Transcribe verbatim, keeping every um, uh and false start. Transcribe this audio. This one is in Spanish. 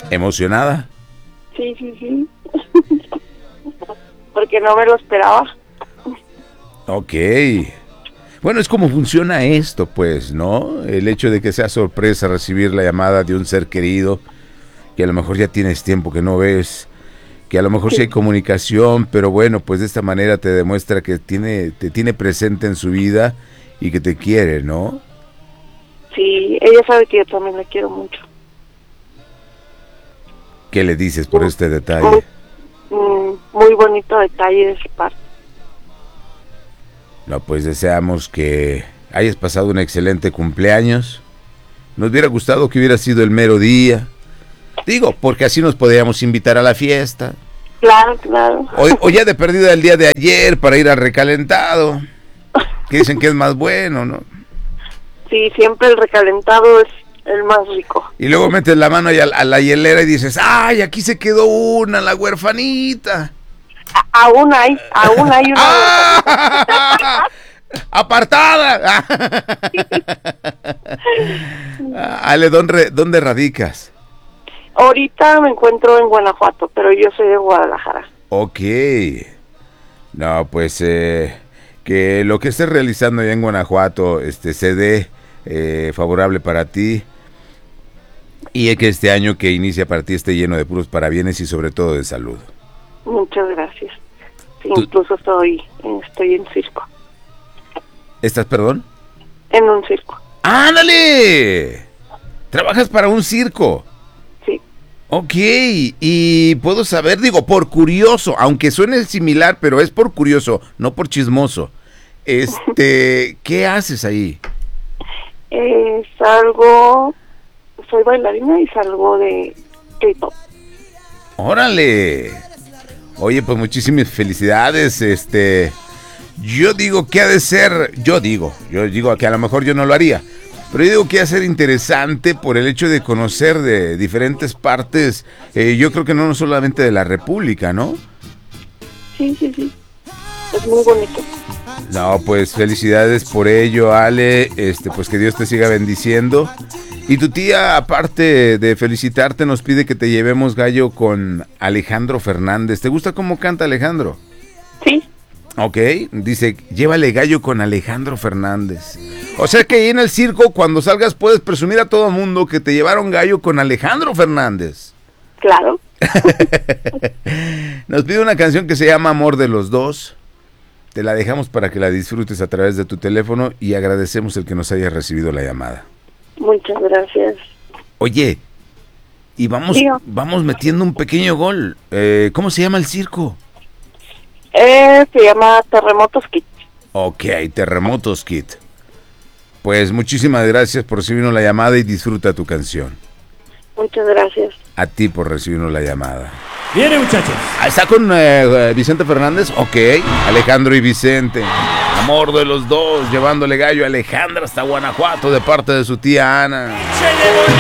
¿Emocionada? Sí, sí, sí. Porque no me lo esperaba. Ok. Bueno, es como funciona esto, pues, ¿no? El hecho de que sea sorpresa recibir la llamada de un ser querido, que a lo mejor ya tienes tiempo que no ves, que a lo mejor sí hay comunicación, pero bueno, pues de esta manera te demuestra que tiene, te tiene presente en su vida y que te quiere, ¿no? Sí, ella sabe que yo también la quiero mucho. ¿Qué le dices por Muy, este detalle? muy, muy bonito detalle de su parte. No, pues deseamos que hayas pasado un excelente cumpleaños. Nos hubiera gustado que hubiera sido el mero día. Digo, porque así nos podríamos invitar a la fiesta. Claro, claro. O, o ya de perdida el día de ayer para ir al recalentado. Que dicen que es más bueno, ¿no? Sí, siempre el recalentado es el más rico. Y luego metes la mano ahí a, a la hielera y dices, ¡ay, aquí se quedó una, la huerfanita! A, aún hay, aún hay una ¡Ah! ¡Apartada! Ale, ¿dónde, ¿dónde radicas? Ahorita me encuentro en Guanajuato, pero yo soy de Guadalajara. Ok. No, pues eh, que lo que estés realizando allá en Guanajuato este, se dé eh, favorable para ti y que este año que inicia para ti esté lleno de puros parabienes y sobre todo de salud. Muchas gracias. Sí, Tú- incluso estoy, estoy en circo. ¿Estás, perdón? En un circo, ¡Ándale! ¿Trabajas para un circo? sí. Ok, y puedo saber, digo, por curioso, aunque suene similar, pero es por curioso, no por chismoso. Este, ¿qué haces ahí? Eh, salgo, soy bailarina y salgo de K-pop. ¡Órale! Oye, pues muchísimas felicidades, este... Yo digo que ha de ser, yo digo, yo digo que a lo mejor yo no lo haría, pero yo digo que ha de ser interesante por el hecho de conocer de diferentes partes, eh, yo creo que no solamente de la República, ¿no? Sí, sí, sí. Es muy bonito. No, pues felicidades por ello, Ale, este, pues que Dios te siga bendiciendo. Y tu tía, aparte de felicitarte, nos pide que te llevemos gallo con Alejandro Fernández. ¿Te gusta cómo canta Alejandro? Sí, Ok, dice, llévale gallo con Alejandro Fernández. O sea que ahí en el circo, cuando salgas, puedes presumir a todo mundo que te llevaron gallo con Alejandro Fernández. claro. Nos pide una canción que se llama Amor de los Dos. Te la dejamos para que la disfrutes a través de tu teléfono y agradecemos el que nos haya recibido la llamada. Muchas gracias. Oye, y vamos, Diga. vamos metiendo un pequeño gol. Eh, ¿Cómo se llama el circo? Eh, se llama Terremotos Kids. Ok, Terremotos Kid. Pues muchísimas gracias por recibirnos la llamada y disfruta tu canción. Muchas gracias. A ti por recibirnos la llamada. Viene, muchachos. Ah, ¿está con eh, Vicente Fernández? Ok, Alejandro y Vicente. Amor de los dos, llevándole gallo a Alejandra hasta Guanajuato de parte de su tía Ana.